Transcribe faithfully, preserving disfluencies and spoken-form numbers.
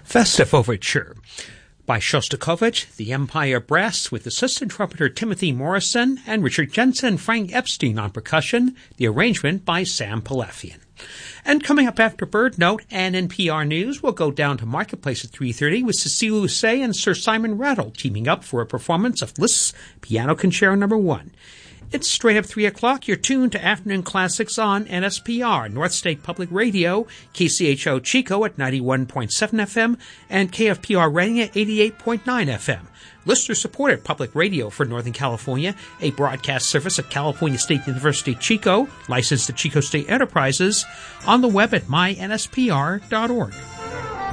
Festive Overture by Shostakovich, the Empire Brass, with assistant trumpeter Timothy Morrison and Richard Jensen and Frank Epstein on percussion, the arrangement by Sam Palafian. And coming up after Bird Note and N P R News, we'll go down to Marketplace at three thirty with Cecile Housset and Sir Simon Rattle teaming up for a performance of Liszt's Piano Concerto Number One. It's straight up three o'clock. You're tuned to Afternoon Classics on N S P R, North State Public Radio, K C H O Chico at ninety-one point seven F M, and K F P R Reading at eighty-eight point nine F M. Listener-supported public radio for Northern California, a broadcast service at California State University Chico, licensed to Chico State Enterprises, on the web at my N S P R dot org.